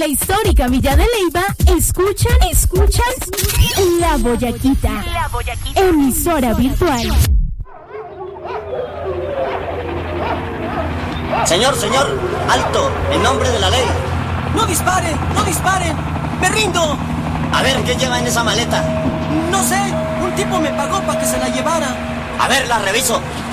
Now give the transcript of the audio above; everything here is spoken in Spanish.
la histórica Villa de Leyva, escuchan La Boyaquita, emisora virtual. Señor, alto, en nombre de la ley. ¡No disparen! ¡Me rindo! A ver, ¿qué lleva en esa maleta? No sé, un tipo me pagó para que se la llevara. A ver, la reviso.